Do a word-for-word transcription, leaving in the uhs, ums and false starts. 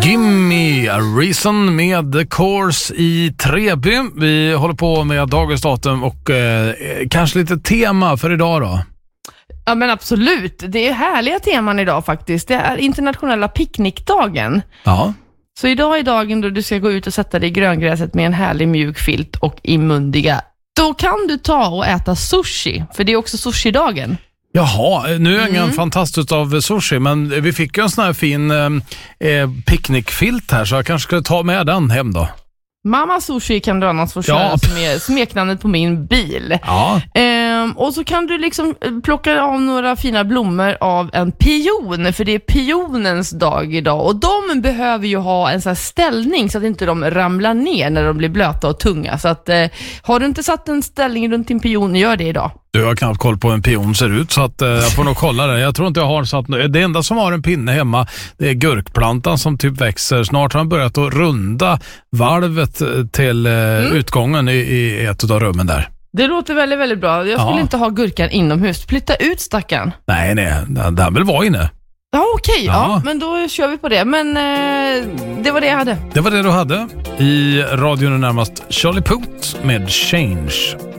Gimme a reason med The Course i Treby. Vi håller på med dagens datum och eh, kanske lite tema för idag då. Ja men absolut, det är härliga teman idag faktiskt. Det är internationella picknickdagen. Ja. Så idag är dagen då du ska gå ut och sätta dig i gröngräset med en härlig mjuk filt och inmundiga. Då kan du ta och äta sushi, för det är också sushi-dagen. Jaha, nu är jag ingen Mm. fantastisk av sushi, men vi fick ju en sån här fin eh, picknickfilt här, så jag kanske skulle ta med den hem då. Mamma Sushi kan du annars få köra, Ja. som är smeknamnet på min bil. Ja. Ehm, och så kan du liksom plocka av några fina blommor av en pion, för det är pionens dag idag. Och de behöver ju ha en sån här ställning så att inte de ramlar ner när de blir blöta och tunga. Så att, eh, har du inte satt en ställning runt din pion, gör det idag. Du har knappt koll på hur en pion ser ut, så att, eh, jag får nog kolla det. Jag tror inte jag har satt. Det enda som har en pinne hemma, det är gurkplantan som typ växer. Snart har han börjat att runda valvet till eh, mm. utgången i, i ett av rummen där. Det låter väldigt, väldigt bra. Jag skulle Ja. inte ha gurkan inomhus. Flytta ut stackaren. Nej, nej, den vill vara inne. Ja, okej. Okay, Ja. ja. Men då kör vi på det. Men eh, det var det jag hade. Det var det du hade. I radion är närmast Charlie Puth med Change.